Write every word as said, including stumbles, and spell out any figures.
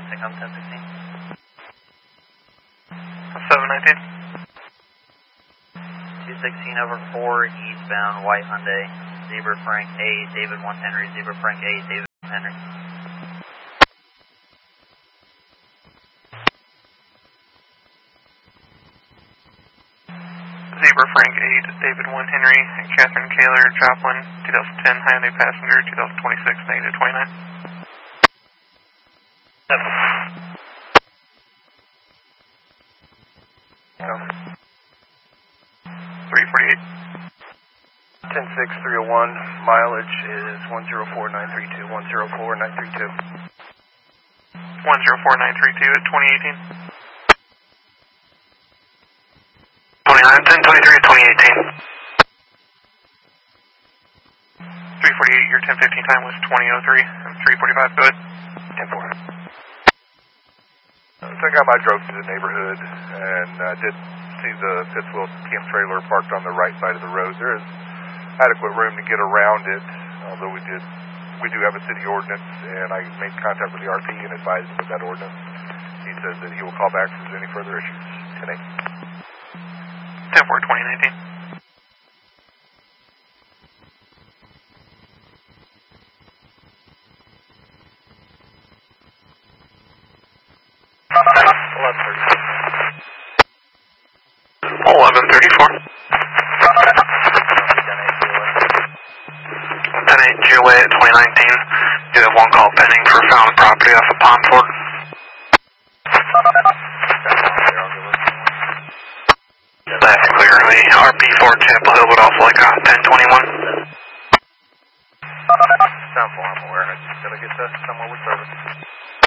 Take on ten sixteen. seven nineteen. two sixteen over four, eastbound, white Hyundai, Zebra Frank A, David one Henry, Zebra Frank A, David one Henry. Zebra Frank eight, David one Henry, Catherine Kaler, Joplin, twenty ten Hyundai passenger, twenty twenty-six, negative twenty-nine. Seven. three forty-eight. ten six three oh one, mileage is one zero four nine three two, one zero four nine three two. one zero four nine three two at twenty eighteen. twenty-nine, ten twenty-three, twenty eighteen. three forty-eight, your ten fifteen time was twenty oh three, three forty-five, go ahead. ten four. So I got my drove through the neighborhood and uh, did see the fifth wheel camp trailer parked on the right side of the road. There is adequate room to get around it, although we did, we do have a city ordinance, and I made contact with the R P and advised him of that ordinance. He says that he will call back if there's any further issues. ten eight. ten four, twenty nineteen. eleven thirty-four. ten eight, G O A at twenty nineteen. You have one call pending for found property off of Pond Fork. That's clear. The R P four Chapel Hill would also like a ten twenty-one. Sound full, I'm aware. I just gotta get to somewhere with service.